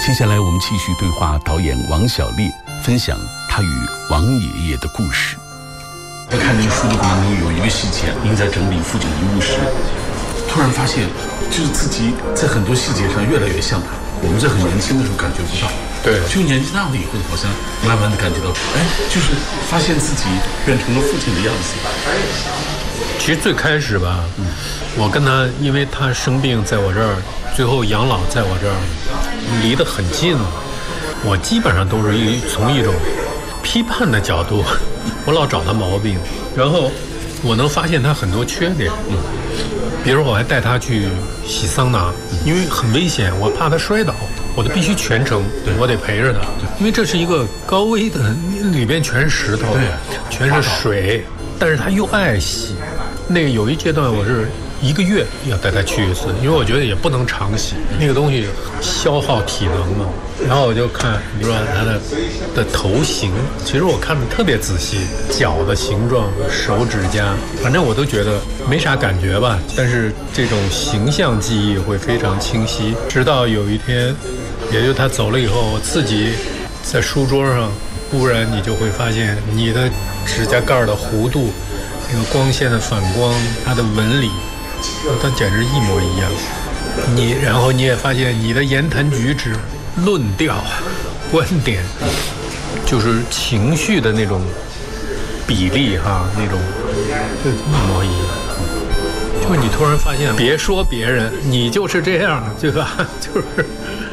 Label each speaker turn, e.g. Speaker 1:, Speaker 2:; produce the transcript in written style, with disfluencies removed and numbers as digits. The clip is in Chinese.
Speaker 1: 接下来我们继续对话导演王小烈，分享他与王爷爷的故事。在看这个书的过程中，有一个细节，您在整理父亲遗物时，突然发现，就是自己在很多细节上越来越像他。我们在很年轻的时候感觉不到，
Speaker 2: 对，
Speaker 1: 就年纪大了以后，好像慢慢的感觉到，就是发现自己变成了父亲的样子。
Speaker 2: 其实最开始吧，我跟他，因为他生病在我这儿，最后养老在我这儿，离得很近，我基本上都是从一种批判的角度，我老找他毛病，然后我能发现他很多缺点。比如我还带他去洗桑拿，因为很危险，我怕他摔倒，我就必须全程，我得陪着他，因为这是一个高危的，里边全是石头，全是水，但是他又爱洗。那个有一阶段我是1个月要带他去一次，因为我觉得也不能常洗，那个东西消耗体能嘛。然后我就看，比如说他的头型，其实我看的特别仔细，脚的形状、手指甲，反正我都觉得没啥感觉吧。但是这种形象记忆会非常清晰。直到有一天，也就他走了以后，我自己在书桌上，忽然你就会发现你的指甲盖的弧度，那个光线的反光，它的纹理，它简直一模一样。然后你也发现你的言谈举止、论调、观点，就是情绪的那种比例哈，那种一模一样。就是你突然发现，别说别人，你就是这样，对吧？就是